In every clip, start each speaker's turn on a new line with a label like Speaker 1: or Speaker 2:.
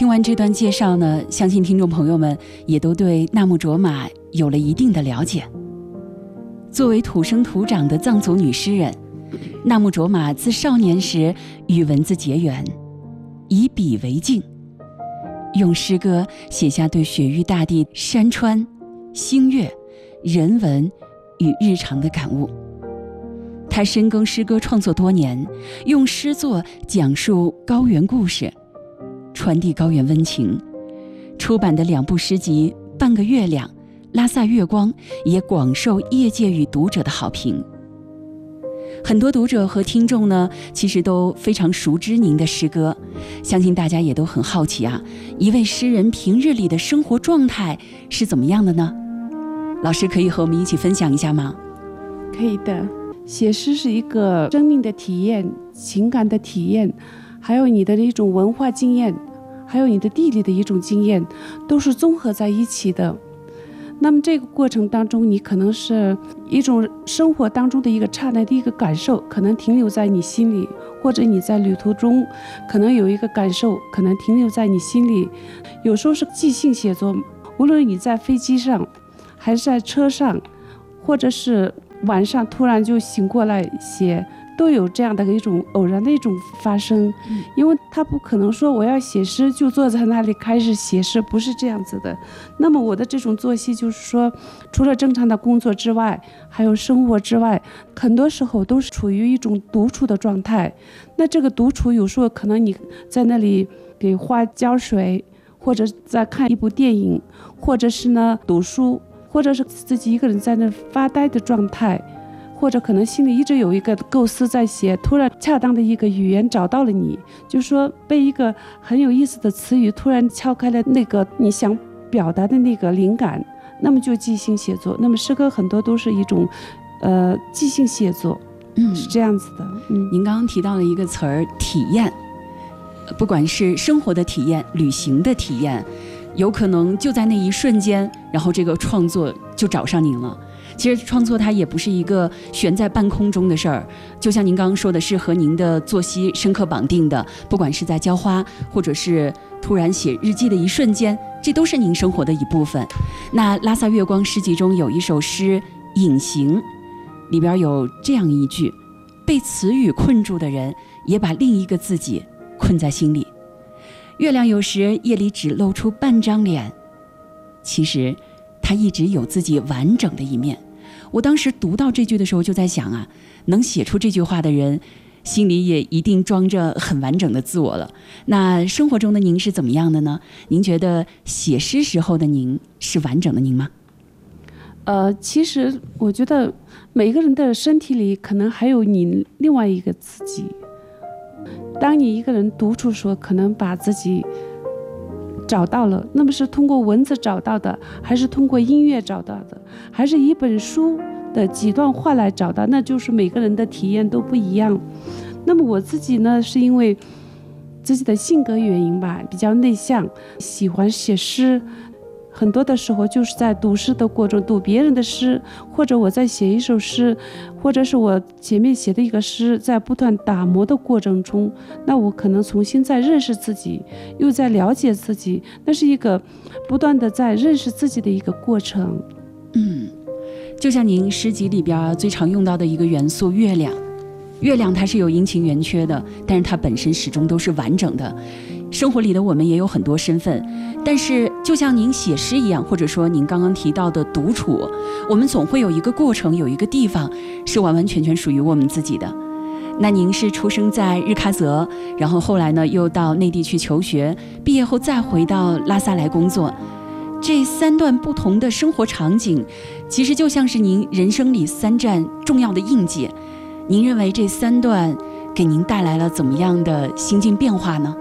Speaker 1: 听完这段介绍呢，相信听众朋友们也都对纳木卓玛有了一定的了解。作为土生土长的藏族女诗人，纳木卓玛自少年时与文字结缘，以笔为镜，用诗歌写下对雪域大地、山川、星月、人文与日常的感悟。他深耕诗歌创作多年，用诗作讲述高原故事，传递高原温情。出版的2部诗集《半个月亮》、《拉萨月光》也广受业界与读者的好评。很多读者和听众呢，其实都非常熟知您的诗歌，相信大家也都很好奇啊，一位诗人平日里的生活状态是怎么样的呢？老师可以和我们一起分享一下吗？
Speaker 2: 可以的。写诗是一个生命的体验、情感的体验，还有你的一种文化经验，还有你的地理的一种经验，都是综合在一起的。那么这个过程当中，你可能是一种生活当中的一个刹那的一个感受，可能停留在你心里，或者你在旅途中可能有一个感受，可能停留在你心里。有时候是即兴写作，无论你在飞机上，还是在车上，或者是晚上突然就醒过来写，都有这样的一种偶然的一种发生。因为他不可能说我要写诗就坐在那里开始写诗，不是这样子的。那么我的这种作息就是说，除了正常的工作之外，还有生活之外，很多时候都是处于一种独处的状态。那这个独处有时候可能你在那里给花浇水，或者在看一部电影，或者是呢读书，或者是自己一个人在那发呆的状态，或者可能心里一直有一个构思在写，突然恰当的一个语言找到了你，就是说被一个很有意思的词语突然敲开了那个你想表达的那个灵感，那么就即兴写作。那么诗歌很多都是一种即兴写作，是这样子的。
Speaker 1: 您刚刚提到了一个词儿，体验，不管是生活的体验、旅行的体验，有可能就在那一瞬间，然后这个创作就找上您了。其实创作它也不是一个悬在半空中的事儿，就像您刚刚说的，是和您的作息深刻绑定的，不管是在浇花，或者是突然写日记的一瞬间，这都是您生活的一部分。那拉萨月光诗集中有一首诗《隐形》，里边有这样一句：被词语困住的人，也把另一个自己困在心里。月亮有时夜里只露出半张脸，其实它一直有自己完整的一面。我当时读到这句的时候就在想啊，能写出这句话的人心里也一定装着很完整的自我了。那生活中的您是怎么样的呢？您觉得写诗时候的您是完整的您吗？
Speaker 2: 其实我觉得每个人的身体里可能还有你另外一个自己。当你一个人独处时，可能把自己找到了，那么是通过文字找到的，还是通过音乐找到的，还是一本书的几段话来找到，那就是每个人的体验都不一样。那么我自己呢，是因为自己的性格原因吧，比较内向，喜欢写诗，很多的时候就是在读诗的过程，读别人的诗，或者我在写一首诗，或者是我前面写的一个诗，在不断打磨的过程中，那我可能重新在认识自己，又在了解自己，那是一个不断的在认识自己的一个过程。
Speaker 1: 就像您诗集里边最常用到的一个元素月亮，月亮它是有阴晴圆缺的，但是它本身始终都是完整的。生活里的我们也有很多身份，但是就像您写诗一样，或者说您刚刚提到的独处，我们总会有一个过程，有一个地方是完完全全属于我们自己的。那您是出生在日喀则，然后后来呢又到内地去求学，毕业后再回到拉萨来工作，这3段不同的生活场景，其实就像是您人生里3站重要的印记。您认为这3段给您带来了怎么样的心境变化呢？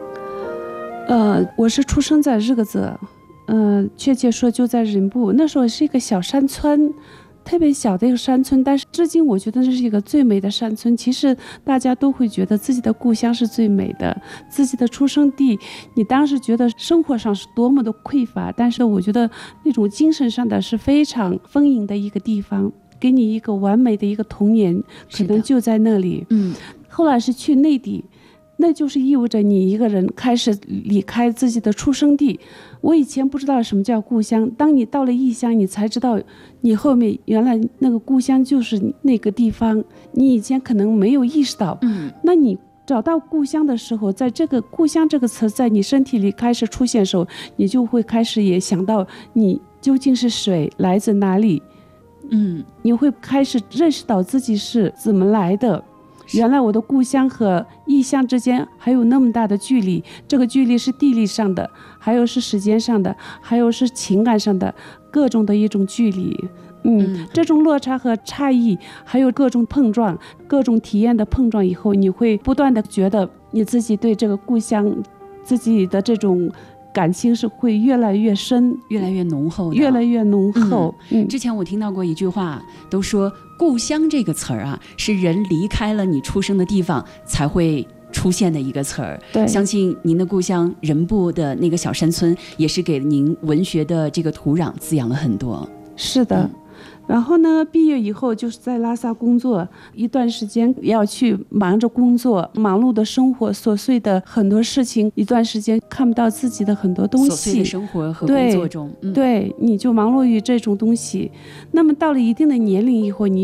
Speaker 2: 我是出生在日喀则，确切说就在仁布，那时候是一个小山村，特别小的一个山村，但是至今我觉得这是一个最美的山村。其实大家都会觉得自己的故乡是最美的，自己的出生地，你当时觉得生活上是多么的匮乏，但是我觉得那种精神上的是非常丰盈的一个地方，给你一个完美的一个童年，可能就在那里。后来是去内地， 那就是意味着你一个人开始离开自己的出生地。我以前不知道什么叫故乡，当你到了异乡，你才知道你后面原来那个故乡就是那个地方，你以前可能没有意识到。那你找到故乡的时候，在这个故乡这个词在你身体里开始出现的时候，你就会开始也想到你究竟是谁，来自哪里。你会开始认识到自己是怎么来的，原来我的故乡和异乡之间还有那么大的距离，这个距离是地理上的，还有是时间上的，还有是情感上的，各种的一种距离。这种落差和差异，还有各种碰撞，各种体验的碰撞以后，你会不断的觉得你自己对这个故乡自己的这种感情是会越来越深，
Speaker 1: 越来越浓厚的，
Speaker 2: 越来越浓厚。
Speaker 1: 之前我听到过一句话，都说故乡这个词儿啊，是人离开了你出生的地方才会出现的一个词儿。
Speaker 2: 对，
Speaker 1: 相信您的故乡仁布的那个小山村，也是给您文学的这个土壤滋养了很多。
Speaker 2: 是的。然后呢，毕业以后就是在拉萨工作一段时间，要去忙着工作，忙碌的生活，琐碎的很多事情，一段时间看不到自己的很多东西，
Speaker 1: 琐碎的生活和工作中，
Speaker 2: 对，你就忙碌于这种东西。那么到了一定的年龄以后，你